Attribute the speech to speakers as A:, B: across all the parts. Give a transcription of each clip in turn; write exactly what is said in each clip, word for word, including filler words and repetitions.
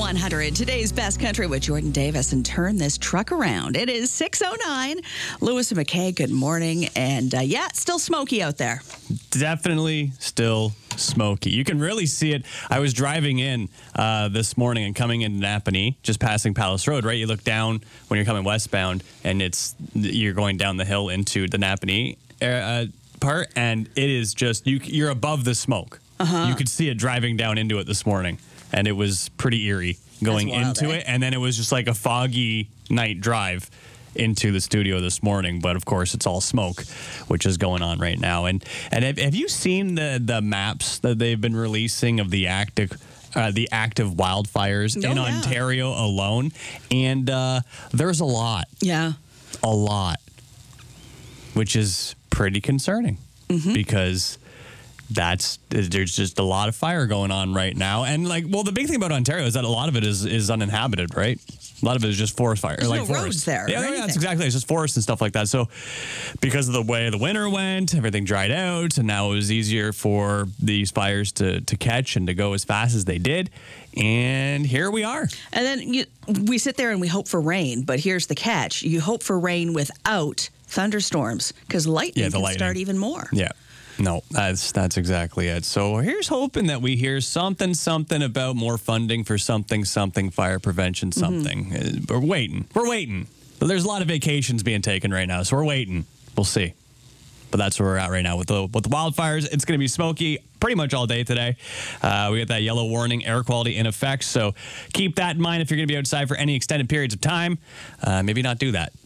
A: one hundred, today's best country with Jordan Davis, and turn this truck around. It is six oh nine. Lewis and McKay, good morning. And uh, yeah, it's still smoky out there.
B: Definitely still smoky. You can really see it. I was driving in uh, this morning and coming into Napanee, just passing Palace Road, right? You look down when you're coming westbound, and it's you're going down the hill into the Napanee uh, part, and it is just, you, you're above the smoke. Uh-huh. You could see it driving down into it this morning, and it was pretty eerie going wild, into eh? it. And then it was just like a foggy night drive into the studio this morning. But of course, it's all smoke, which is going on right now. And and have, have you seen the the maps that they've been releasing of the active uh, the active wildfires oh, in yeah. Ontario alone? And uh, there's a lot.
A: Yeah,
B: a lot, which is pretty concerning mm-hmm. because that's there's just a lot of fire going on right now. And like, well, the big thing about Ontario is that a lot of it is is uninhabited, right? A lot of it is just forest fire.
A: There's
B: like
A: no
B: forest.
A: roads there.
B: Yeah, yeah, that's exactly. It's just forest and stuff like that. So because of the way the winter went, everything dried out, and now it was easier for these fires to to catch and to go as fast as they did. And here we are.
A: And then you, we sit there and we hope for rain, but here's the catch: you hope for rain without thunderstorms, because lightning
B: yeah, the
A: can
B: lightning.
A: start even more.
B: Yeah. No, that's that's exactly it. So here's hoping that we hear something, something about more funding for something, something, fire prevention, something. Mm-hmm. We're waiting. We're waiting. But there's a lot of vacations being taken right now, so we're waiting. We'll see. But that's where we're at right now with the with the wildfires. It's going to be smoky pretty much all day today. Uh, we got that yellow warning, air quality in effect. So keep that in mind if you're going to be outside for any extended periods of time. Uh, maybe not do that.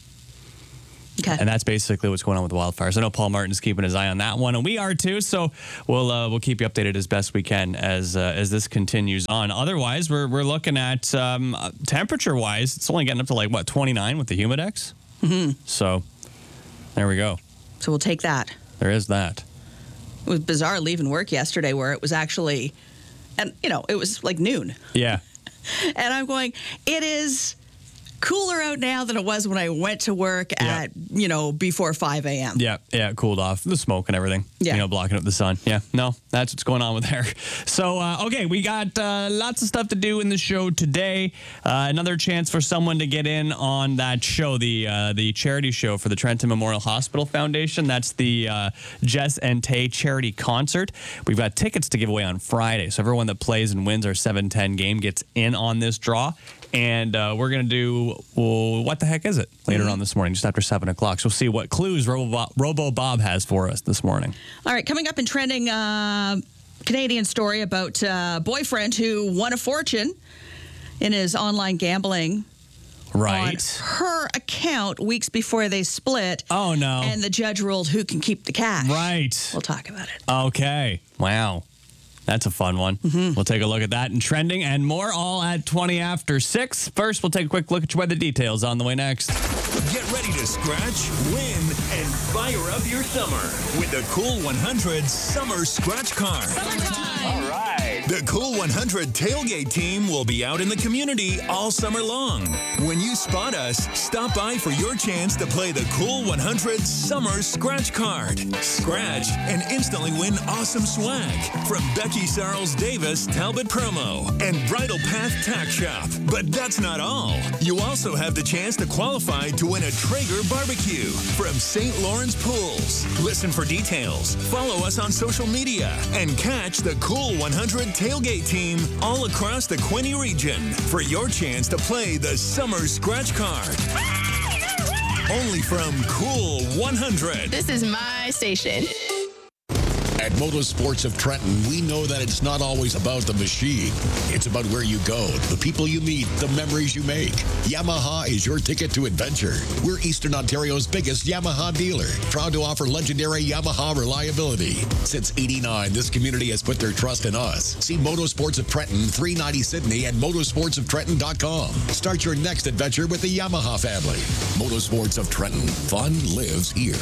A: Okay.
B: And that's basically what's going on with the wildfires. I know Paul Martin's keeping his eye on that one, and we are too. So we'll uh, we'll keep you updated as best we can as uh, as this continues on. Otherwise, we're we're looking at um, temperature wise, it's only getting up to like what twenty-nine with the Humidex.
A: Mm-hmm.
B: So there we go.
A: So we'll take that.
B: There is that.
A: It was bizarre leaving work yesterday, where it was actually, and you know, it was like noon.
B: Yeah.
A: And I'm going, it is cooler out now than it was when I went to work
B: yeah.
A: at, you know, before five a.m.
B: Yeah, yeah, it cooled off. The smoke and everything,
A: yeah.
B: you know, blocking up the sun. Yeah, no, that's what's going on with there. So, uh, okay, we got uh, lots of stuff to do in the show today. Uh, another chance for someone to get in on that show, the uh, the charity show for the Trenton Memorial Hospital Foundation. That's the uh, Jess and Tay charity concert. We've got tickets to give away on Friday. So everyone that plays and wins our seven ten game gets in on this draw. And uh, we're going to do, well, what the heck is it, later mm-hmm. on this morning, just after seven o'clock. So we'll see what clues Robo, Robo Bob has for us this morning.
A: All right, coming up in trending, uh, Canadian story about a boyfriend who won a fortune in his online gambling.
B: Right.
A: On her account weeks before they split.
B: Oh, no.
A: And the judge ruled who can keep the cash.
B: Right.
A: We'll talk about it.
B: Okay. Wow. That's a fun one. Mm-hmm. We'll take a look at that and trending and more, all at twenty after six. First, we'll take a quick look at your weather details on the way next.
C: Get ready to scratch, win, and fire up your summer with the Cool one hundred Summer Scratch Card.
A: Summertime.
C: All right. The Cool one hundred tailgate team will be out in the community all summer long. When you spot us, stop by for your chance to play the Cool one hundred Summer Scratch Card. Scratch and instantly win awesome swag from Becky Sarles Davis Talbot Promo and Bridal Path Tack Shop. But that's not all. You also have the chance to qualify to win a Traeger barbecue from Saint Lawrence Pools. Listen for details, follow us on social media, and catch the Cool one hundred tailgate team all across the Quinte region for your chance to play the Summer Scratch Card. Only from Cool one hundred.
D: This is my station.
E: At Motorsports of Trenton, we know that it's not always about the machine. It's about where you go, the people you meet, the memories you make. Yamaha is your ticket to adventure. We're Eastern Ontario's biggest Yamaha dealer, proud to offer legendary Yamaha reliability. Since eighty-nine, this community has put their trust in us. See Motorsports of Trenton, three ninety Sydney at motorsports of trenton dot com. Start your next adventure with the Yamaha family. Motorsports of Trenton. Fun lives here.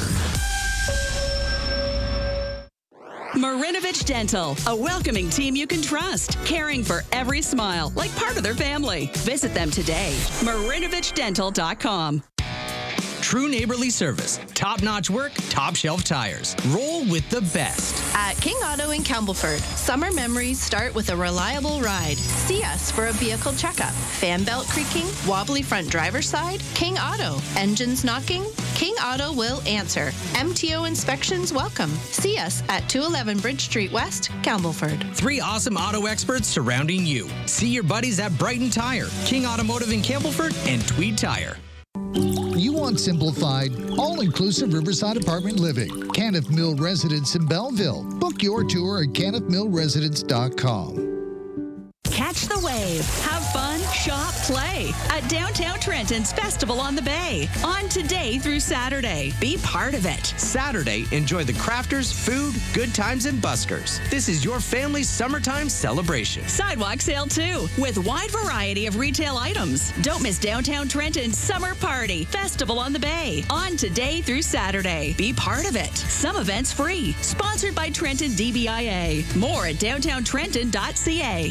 A: Marinovich Dental, a welcoming team you can trust, caring for every smile like part of their family. Visit them today. marinovich dental dot com.
D: True neighborly service, top-notch work, top-shelf tires. Roll with the best.
F: At King Auto in Campbellford, summer memories start with a reliable ride. See us for a vehicle checkup. Fan belt creaking, wobbly front driver's side, King Auto. Engines knocking, King Auto will answer. M T O inspections welcome. See us at two eleven Bridge Street West, Campbellford.
D: Three awesome auto experts surrounding you. See your buddies at Brighton Tire, King Automotive in Campbellford, and Tweed Tire.
G: You want simplified, all-inclusive Riverside apartment living. Kenneth Mill Residence in Belleville. Book your tour at kenneth mill residence dot com.
A: Catch the wave. Have fun, shop, play at Downtown Trenton's Festival on the Bay on today through Saturday. Be part of it.
D: Saturday, enjoy the crafters, food, good times, and buskers. This is your family's summertime celebration.
A: Sidewalk sale too, with wide variety of retail items. Don't miss Downtown Trenton's Summer Party Festival on the Bay on today through Saturday. Be part of it. Some events free. Sponsored by Trenton D B I A. More at downtown trenton dot c a.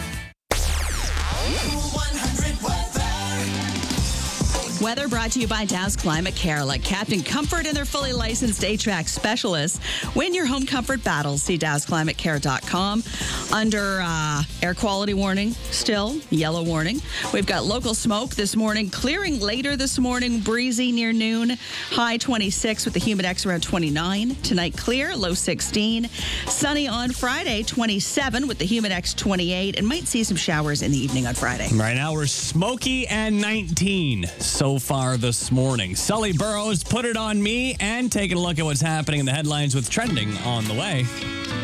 A: Weather brought to you by Dow's Climate Care. Like Captain Comfort and their fully licensed H V A C specialists. Win your home comfort battles. See dows climate care dot com. Under uh, air quality warning, still yellow warning. We've got local smoke this morning, clearing later this morning, breezy near noon. High twenty-six with the humidex around twenty-nine. Tonight clear, low sixteen. Sunny on Friday, twenty-seven with the humidex twenty-eight. And might see some showers in the evening on Friday.
B: Right now we're smoky and nineteen. So far this morning. Sully Burrows, Put It On Me, and taking a look at what's happening in the headlines with trending on the way.